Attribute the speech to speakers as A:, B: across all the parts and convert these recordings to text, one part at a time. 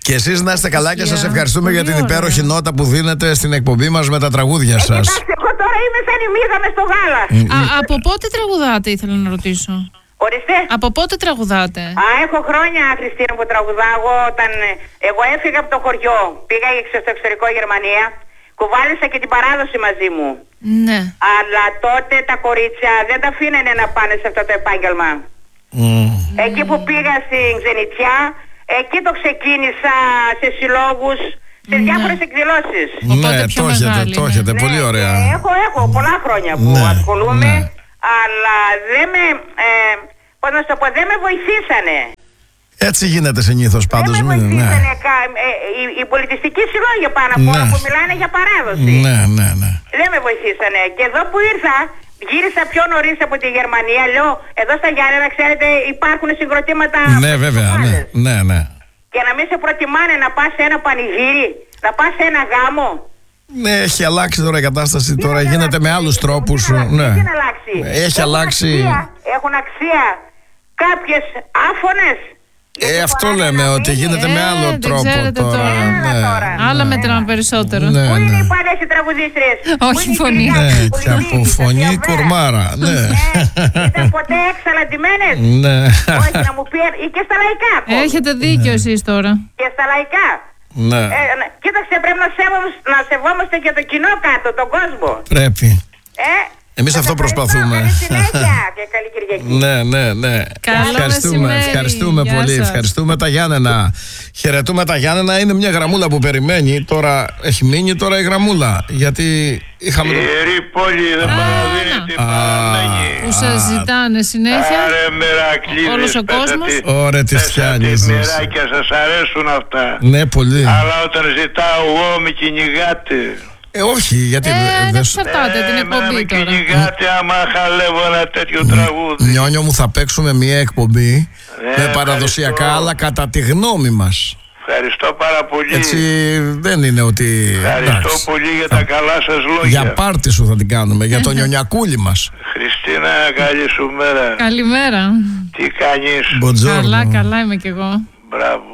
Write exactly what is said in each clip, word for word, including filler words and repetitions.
A: Και εσείς να είστε καλά και σας ευχαριστούμε
B: Πολύ
A: για την
B: ωραία.
A: υπέροχη νότα που δίνετε στην εκπομπή μας με τα τραγούδια
C: Ε,
A: σας.
C: κοιτάξτε, εγώ τώρα είμαι σαν η μύγα μες στο γάλα.
B: Α, από πότε τραγουδάτε, ήθελα να ρωτήσω.
C: Ορίστε.
B: Από πότε τραγουδάτε?
C: Α, έχω χρόνια, Χριστίνα, που τραγουδάω. Όταν ε, εγώ έφυγα από το χωριό, πήγα στο εξωτερικό Γερμανία, κουβάλισα και την παράδοση μαζί μου.
B: Ναι.
C: Αλλά τότε τα κορίτσια δεν τα αφήνανε να πάνε σε αυτό το επάγγελμα.
A: Mm.
C: Εκεί που πήγα στην Ξενιτιά, εκεί το ξεκίνησα σε συλλόγους, σε
B: Ναι.
C: διάφορες εκδηλώσεις.
B: Οπότε
A: Ναι,
B: πιο
A: το έχετε,
B: μεγάλη,
A: το
B: ναι.
A: έχετε,
C: Ναι,
A: πολύ ωραία.
C: και Έχω, έχω πολλά χρόνια που
A: Ναι,
C: ασχολούμαι,
A: ναι.
C: αλλά δεν με, ε, πώς να σου το πω, δεν με βοηθήσανε.
A: Έτσι γίνεται συνήθως πάντως.
C: δεν με
A: μην- ναι.
C: βοηθήσανε κα- ε, οι, οι πολιτιστικοί συλλόγοι πάνω απ' όλα
A: Ναι.
C: που μιλάνε για παράδοση.
A: Ναι, ναι, ναι.
C: Δεν με βοηθήσανε. Και εδώ που ήρθα, γύρισα πιο νωρίς από τη Γερμανία. Λέω, εδώ στα Γιάννενα, ξέρετε, υπάρχουν συγκροτήματα.
A: Ναι, βέβαια, ναι, ναι, ναι.
C: Και να μην σε προτιμάνε να πας σε ένα πανηγύρι, να πας σε ένα γάμο.
A: Ναι, έχει αλλάξει τώρα η κατάσταση.
C: Τι
A: Τώρα
C: να
A: γίνεται
C: αλλάξει,
A: με άλλους
C: τι να
A: τρόπους.
C: αλλάξει,
A: Ναι.
C: τι να αλλάξει.
A: Έχει
C: Έχουν
A: αλλάξει.
C: αξία, έχουν αξία κάποιες άφωνες.
A: Ε, αυτό λέμε, ότι γίνεται με
B: Ε,
A: άλλο
B: δεν
A: τρόπο
B: ξέρετε
A: τώρα.
B: τώρα.
A: Ναι,
C: τώρα.
B: Άλλα
A: ναι.
B: μετράνε περισσότερο.
A: Ναι,
C: Πού είναι
A: ναι.
C: οι παλιές οι τραγουδίστριες?
B: Όχι
C: Πού είναι η
B: φωνή.
C: Κυριακή,
A: Ναι,
C: που
A: και από
C: λυγίζει,
A: φωνή
C: τα Διαβέρα?
A: κουρμάρα. Ναι.
C: Ε, ήταν ποτέ εξαλαντημένες?
A: Ναι.
C: Όχι, να μου πει, ή και στα λαϊκά. ακόμη.
B: Έχετε δίκιο εσείς τώρα.
C: Και στα λαϊκά.
A: Ναι.
C: Ε, ναι. Κοίταξε, πρέπει να, σέβομαστε, να σεβόμαστε και το κοινό κάτω, τον κόσμο.
A: Πρέπει.
C: Ε,
A: Εμείς
C: σας
A: αυτό
C: ευχαριστώ.
A: προσπαθούμε.
C: Καλή συνέχεια και καλή Κυριακή.
A: Ναι, ναι, ναι.
B: Καλό
A: ευχαριστούμε,
B: μεσημέρι.
A: ευχαριστούμε
B: Γεια
A: πολύ.
B: σας.
A: Ευχαριστούμε τα Γιάννενα. Χαιρετούμε τα Γιάννενα. Είναι μια γραμμούλα που περιμένει. Τώρα έχει μείνει τώρα η γραμμούλα. Γιατί είχαμε. το-
D: Ιερή πόλη δεν παραδίνει την παραμένει.
B: Που σας ζητάνε συνέχεια.
D: Άρε Μερακλείδες,
B: Όλος ο
D: πέσα
B: κόσμος.
D: τη-
A: Ωραία, τη
D: πέσα
A: φτιάνεις.
D: τη μοιράκια, σας αρέσουν αυτά.
A: Ναι, πολύ.
D: Αλλά όταν ζητάω εγώ με κυνηγάτε.
A: Ε, όχι, γιατί.
B: Ε,
A: δεν
B: δεν
A: σου-
B: εξαρτάται την
D: Ε, εμένα με
B: εκπομπή τώρα.
D: κυνηγάτε άμα χαλεύω ένα τέτοιο τραγούδι.
A: Νιόνιο μου, θα παίξουμε μια εκπομπή
D: Ναι,
A: με παραδοσιακά,
D: ευχαριστώ.
A: αλλά κατά τη γνώμη μας.
D: Ευχαριστώ πάρα πολύ.
A: Έτσι δεν είναι ότι.
D: Ευχαριστώ
A: εντάξει.
D: πολύ για τα καλά σας λόγια.
A: Για πάρτι σου θα την κάνουμε, για τον νιονιακούλι μας.
D: Χριστίνα, καλή σου μέρα.
B: Καλημέρα.
D: Τι κάνεις?
A: Μποντζόρνο.
B: Καλά, καλά είμαι κι εγώ.
D: Μπράβο.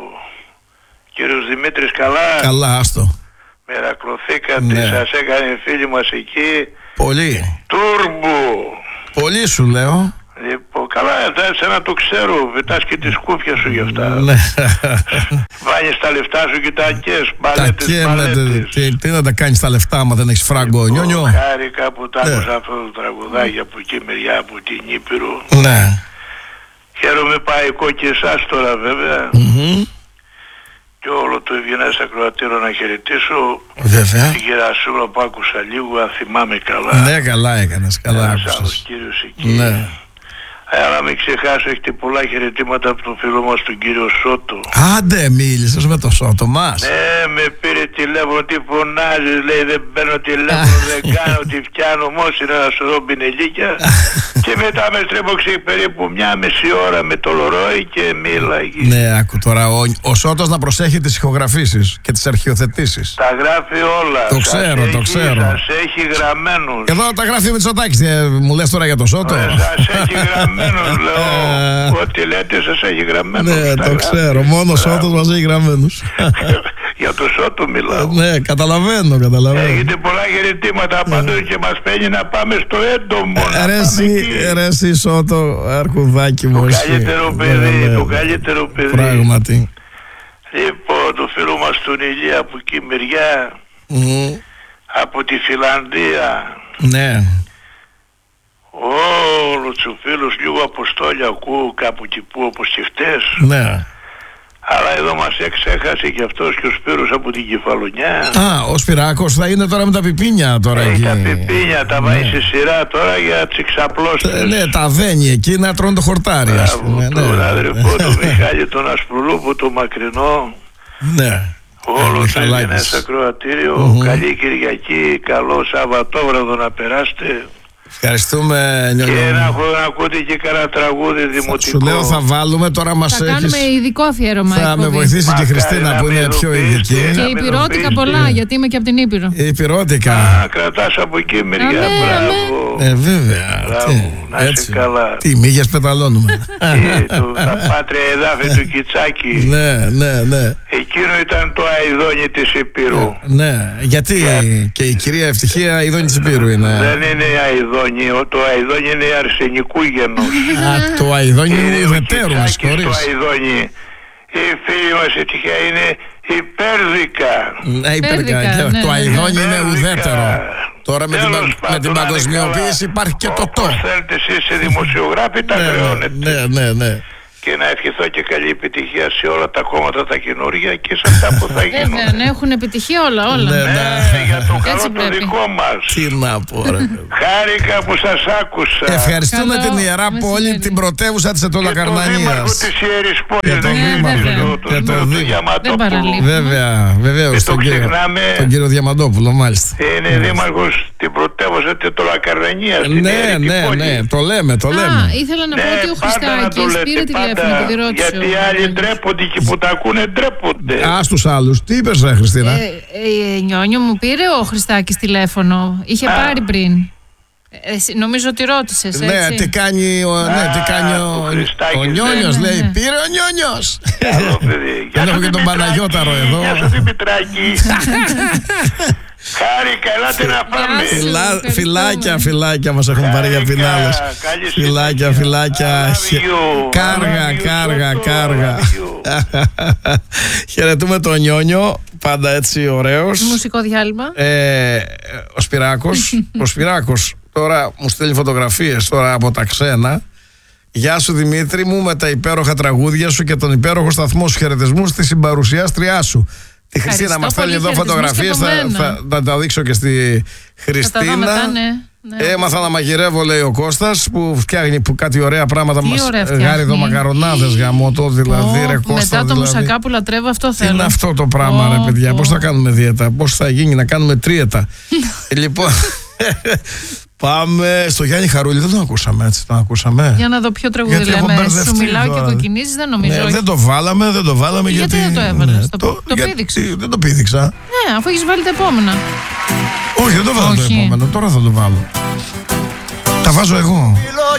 D: Κύριος Δημήτρης, καλά.
A: Καλά, άστο.
D: Μερακλωθήκατε,
A: Ναι.
D: σας έκανε η φίλη μας εκεί.
A: Πολύ.
D: Τούρμπο.
A: Πολύ σου λέω.
D: Λοιπόν, καλά, εντάξει, να το ξέρω. Πετάς και τη σκούφια σου γι' αυτά.
A: Ναι.
D: Βάνεις τα λεφτά σου και τα ακές.
A: Τα
D: Μπαλέτες,
A: καίνε,
D: μπαλέτες.
A: τι, τι να τα κάνεις τα λεφτά άμα δεν έχεις φράγκο, νιόνιο.
D: Χάρηκα που τα
A: Ναι.
D: άκουσα αυτό το τραγουδάκι από εκεί μεριά, από την Ήπειρο.
A: Ναι.
D: Χαίρομαι παϊκό και εσάς τώρα βέβαια.
A: Μμμ.
D: Και όλο το ευγενές ακροατήρο να χαιρετήσω.
A: Βέβαια.
D: Την Γερασούλα που άκουσα λίγο, αν θυμάμαι καλά.
A: Ναι, καλά έκανες, καλά
D: Ένας άλλος
A: άκουσες.
D: κύριος εκεί.
A: Ναι.
D: Ε, αλλά μην ξεχάσω, έχετε πολλά χαιρετήματα από τον φίλο μας τον κύριο Σότο.
A: Άντε, μίλησες με το Σότο μας.
D: Ναι, με πήρε τηλέφωνο, τι φωνάζεις, λέει, δεν παίρνω τηλέφωνο, δεν κάνω, τι φτιάνω, μόλις είναι να σου δω πινελίκια. Και μετά με στρέφωξε περίπου μια μισή ώρα με το λορόι και μίλαγε.
A: Ναι, άκου τώρα, ο, ο Σότος να προσέχει τις ηχογραφήσεις και τις αρχιοθετήσεις.
D: Τα γράφει όλα.
A: Το
D: Σας
A: ξέρω, το
D: έχει-
A: ξέρω.
D: Σας έχει γραμμένους.
A: Εδώ τα γράφει ο Μητσοτάκης, ε, μου λες τώρα για το Σότο.
D: Ε, Σας έχει γραμμένους, λέω. Ό,τι λέτε σας έχει γραμμένους.
A: Ναι,
D: Τα
A: το
D: γράφει.
A: ξέρω, μόνο ο Σότος μας έχει γραμμένους.
D: Για το Σότο μιλάω.
A: Ναι, καταλαβαίνω, καταλαβαίνω.
D: Έχετε πολλά χαιρετήματα παντού και μας παίρνει να πάμε στο έντομο. να
A: Ρε
D: πάμε
A: εσύ,
D: εκεί.
A: ρε εσύ Σότο, αρχουδάκι μου
D: Το
A: εσύ.
D: καλύτερο
A: Ναι,
D: παιδί,
A: ναι,
D: το
A: ναι.
D: καλύτερο παιδί.
A: Πράγματι.
D: Λοιπόν, το φίλο μας τον Ηλία από εκεί μεριά,
A: Μμμ.
D: από τη Φιλανδία.
A: Ναι.
D: Όλους τους φίλους λίγο αποστόλια ακούω κάπου εκεί που όπως και χτες.
A: Ναι.
D: Αλλά εδώ μας εξέχασε και αυτός και ο Σπύρος από την Κεφαλονιά.
A: Α, ο Σπυράκος θα είναι τώρα με τα πιπίνια τώρα
D: Έχει
A: εκεί.
D: τα πιπίνια, τα βάζει σε σειρά τώρα για τις εξαπλώσεις.
A: Ε, Ναι, τα δένει εκεί να τρώνε το χορτάρι, ας
D: Μπράβο,
A: πούμε.
D: τον
A: Ναι.
D: αδερφό του Μιχάλη τον Ασπρουλούπο, το μακρινό.
A: Ναι.
D: Όλο το
A: Μιχαλάκης.
D: ευγενές ακροατήριο.
A: Μμμ.
D: Καλή Κυριακή, καλό Σαββατόβραδο να περάσετε.
A: Ευχαριστούμε,
D: Και
A: Νιόνιο.
D: να, να ακούτε και κανένα τραγούδι δημοτικό.
A: Σου λέω θα βάλουμε, τώρα μας
B: Θα
A: έχεις...
B: κάνουμε ειδικό αφιέρωμα.
A: Θα με
B: εκπομπή.
A: βοηθήσει και η
D: Μακάρι
A: Χριστίνα
D: να
A: που είναι πιο
D: μιλοποιήσετε.
A: ειδική.
B: Και
D: Να
B: η
D: με
B: πυρώτικα
D: ρωτήσετε.
B: πολλά, γιατί είμαι και από την Ήπειρο.
A: Η πυρώτικα.
D: Α, κρατάς από εκεί μεριά,
B: Αμέ,
D: μπράβο.
A: Ε, βέβαια.
D: Μπράβο,
A: Τι,
D: να είσαι
A: έτσι.
D: καλά.
A: Τι μύγες πεταλώνουμε.
D: Και το- τα πάτρια εδάφη του Κιτσάκη.
A: Ναι, ναι, ναι.
D: Εκείνο ήταν το αηδόνι της Υπήρου.
A: Ναι, γιατί και η κυρία Ευτυχία Ιδόνη της Υπήρου είναι.
D: Δεν είναι αηδόνι, ο- το αηδόνι είναι αρσενικού γενούς.
A: Α, το αηδόνι είναι
D: Είναι ο
A: ουδετέρου, με
D: Κιτσάκης το
A: συγχωρείς.
D: αηδόνι. Η φίλη μας η τυχαία είναι υπέρδικα.
A: Ναι, υπέρκα.
B: Πέρδικα,
A: Και
B: ναι,
A: Το
B: ναι,
A: αηδόνι είναι
D: Πέρδικα.
A: ουδέτερο. Τώρα με την,
D: Τέλος
A: πα- με
D: πάντων,
A: την
D: να είναι
A: παγκοσμιοποίηση
D: καλά.
A: υπάρχει και το το.
D: Όπως θέλετε εσείς οι δημοσιογράφοι τα
A: Ναι,
D: χρεώνετε.
A: ναι, ναι, ναι.
D: Και να ευχηθώ και καλή επιτυχία σε όλα τα κόμματα τα καινούργια και σε αυτά που θα γίνουν.
B: Βέβαια, ναι, έχουν επιτυχία όλα, όλα.
A: Ναι,
D: Ναι, για το καλό
B: Έτσι
D: το
B: πρέπει.
D: δικό μας.
A: Τι να πω, ρε.
D: Χάρηκα που σας άκουσα.
A: Ευχαριστούμε
B: Καλό
A: την Ιερά
B: μεσημέρι.
A: Πόλη, την πρωτεύουσα της
D: Και το δήμαρχο
A: Ετωλακαρνανίας.
D: της Ιερής
A: Για
D: Πόλης.
A: το
D: δεν
A: δήμαρχο,
D: είναι
B: βέβαια.
D: το-
A: Για το
D: το- το
A: δήμαρχο.
D: Διαμαντόπουλο.
B: Δεν παραλείπει.
A: Βέβαια, βεβαίως.
D: Δεν το
A: Τον κύριο,
D: ξεχνάμε.
A: τον κύριο Διαμαντόπουλο, μάλιστα.
D: Είναι δήμαρχος στην πρωτεύουσα της Ετωλακαρνανίας. στην
A: Ναι,
D: Ιερική
A: ναι,
D: Πόλη.
A: ναι, το λέμε, το
B: Α,
A: λέμε.
B: ήθελα να
D: Ναι,
B: πω ότι ο
D: πάντα να το
B: Χριστάκης
D: λέτε,
B: πήρε τηλέφωνο
D: πάντα,
B: και τη ρώτησε.
D: γιατί οι
B: ο
D: άλλοι
B: Γιάννης.
D: ντρέπονται και που τα ακούνε ντρέπονται.
A: Α, στους άλλους. Τι είπες, ρε Χριστίνα.
B: Ε, ε, Νιόνιο, μου πήρε ο Χριστάκης τηλέφωνο. Είχε
D: Α.
B: πάρει πριν. Ε, εσύ- νομίζω ότι ρώτησες, έτσι.
A: Ναι, τι κάνει ο, ναι, τι κάνει ο,
D: ο Χριστάκης,
A: ο
D: ναι,
A: Νιόνιος,
B: ναι,
A: λέει.
B: ναι.
A: Πήρε ο Νιόνιος.
D: Καλό παιδί. Γεια
A: Έχω
D: σου,
A: και τον
D: Δημητράκη.
A: Παναγιώταρο εδώ.
D: Γεια σου Δημητράκη. Χάρηκα, ελάτε να πάμε.
B: Γεια σου.
A: Φιλά,
B: ευχαριστούμε.
A: φιλάκια, φιλάκια μας έχουν πάρει για
D: Χάρηκα,
A: πινάλες.
D: καλή
A: Φιλάκια,
D: συνέχεια.
A: φιλάκια.
D: I love
A: Χε-
D: you.
A: Κάργα,
D: I love you,
A: κάργα,
D: Τότο.
A: κάργα.
D: I love you.
A: Χαιρετούμε τον Νιόνιο, πάντα έτσι ωραίος.
B: Μουσικό διάλειμμα.
A: Ε, ο Σπυράκος, ο Σπυράκος τώρα μου στέλνει φωτογραφίες τώρα από τα ξένα. Γεια σου Δημήτρη μου, με τα υπέροχα τραγούδια σου και τον υπέροχο σταθμό σου, χαιρετισμούς στη συμπαρουσιάστριά σου. Τη Χριστίνα
B: Ευχαριστώ
A: μας στέλνει
B: πολύ,
A: εδώ
B: χαιρετισμούς
A: φωτογραφίες,
B: και
A: θα,
B: από μένα.
A: θα, θα τα δείξω και στη
B: Θα τα δω
A: Χριστίνα.
B: μετά, ναι. Ναι.
A: Έμαθα να μαγειρεύω, λέει ο Κώστας, που φτιάχνει που κάτι ωραία πράγματα.
B: Τι
A: μας
B: ωραία φτιάχνει.
A: γάριδο μακαρονάδες, γαμώτο δηλαδή,
B: Ω,
A: ρε Κώστα.
B: μετά το
A: δηλαδή.
B: μουσακά που λατρεύω, αυτό
A: Τι
B: θέλω.
A: είναι αυτό το πράγμα,
B: Ω,
A: ρε παιδιά,
B: πω.
A: πώς θα κάνουμε δίαιτα, πώς θα γίνει, να κάνουμε τρίετα. Λοιπόν, πάμε στο Γιάννη Χαρούλη, δεν τον ακούσαμε έτσι, τον ακούσαμε.
B: Για να δω ποιο τραγούδι
A: Γιατί έχω
B: λέμε.
A: μπερδευτεί
B: Σου μιλάω και
A: τώρα.
B: κοκκινίζεις, δεν νομίζω.
A: Ναι,
B: όχι.
A: δεν το βάλαμε, δεν το βάλαμε
B: Γιατί
A: γιατί.
B: δεν το έβαλες,
A: ναι,
B: το- το
A: γιατί-
B: πήδηξες.
A: Δεν το πήδηξα.
B: Ναι, αφού έχεις βάλει τα επόμενα.
A: Όχι, δεν το βάλω το
B: Όχι.
A: επόμενο, τώρα θα το βάλω. Τα βάζω εγώ.